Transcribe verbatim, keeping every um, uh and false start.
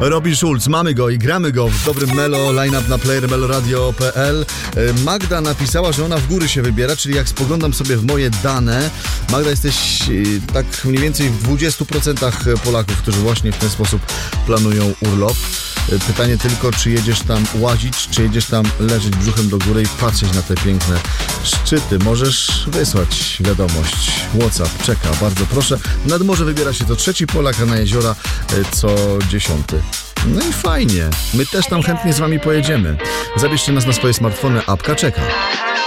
Robin Schulz, mamy go i gramy go w dobrym Melo, line-up na player meloradio kropka p l. Magda napisała, że ona w góry się wybiera, czyli jak spoglądam sobie w moje dane, Magda, jesteś tak mniej więcej w dwudziestu procentach Polaków, którzy właśnie w ten sposób planują urlop. Pytanie tylko, czy jedziesz tam łazić, czy jedziesz tam leżeć brzuchem do góry i patrzeć na te piękne szczyty. Możesz wysłać wiadomość. WhatsApp czeka, bardzo proszę. Nad morze wybiera się co trzeci Polak, a na jeziora co dziesiąty. No i fajnie. My też tam chętnie z wami pojedziemy. Zabierzcie nas na swoje smartfony, apka czeka.